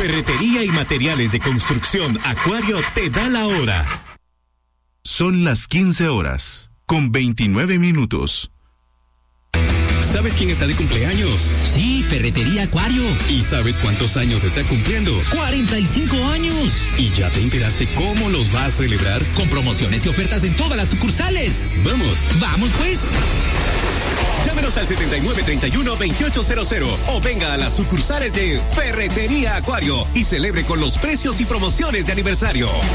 Ferretería y materiales de construcción Acuario te da la hora. Son las 15:29. ¿Sabes quién está de cumpleaños? Sí, Ferretería Acuario. ¿Y sabes cuántos años está cumpliendo? 45 años. ¿Y ya te enteraste cómo los va a celebrar? Con promociones y ofertas en todas las sucursales. Vamos pues. Llámenos al 7931-2800 o venga a las sucursales de Ferretería Acuario y celebre con los precios y promociones de aniversario.